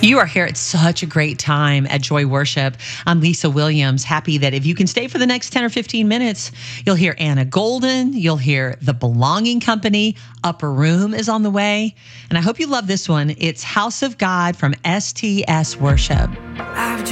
You are here at such a great time at Joy Worship. I'm Lisa Williams. Happy that if you can stay for the next 10 or 15 minutes, you'll hear Anna Golden. You'll hear The Belonging Company. Upper Room is on the way. And I hope you love this one. It's House of God from STS Worship. I've